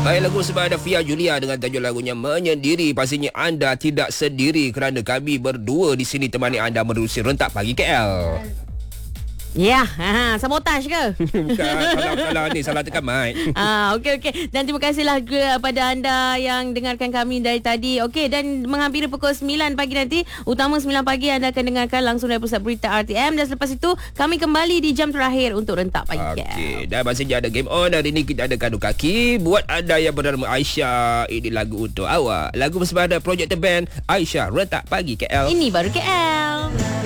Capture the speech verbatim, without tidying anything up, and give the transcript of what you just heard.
Baik, lagu sebab ada Fia Julia dengan tajuk lagunya Menyendiri. Pastinya anda tidak sendiri kerana kami berdua di sini temani anda menerusi Rentak Pagi K L. Ya, ha, sabotaj ke? Bukan, salah-salah ni, salah tekan mic. Ah, okey okey. Dan terima kasihlah kepada anda yang dengarkan kami dari tadi. Okey, dan menghampiri pukul sembilan pagi nanti, utama sembilan pagi anda akan dengarkan langsung dari pusat berita R T M, dan selepas itu kami kembali di jam terakhir untuk Rentak Pagi. Okey, dan masihnya ada game on. Hari ini kita ada kadu kaki. Buat anda yang bernama Aisyah, ini lagu untuk awak. Lagu bersama ada Project The Band, Aisyah, Rentak Pagi K L. Ini baru K L.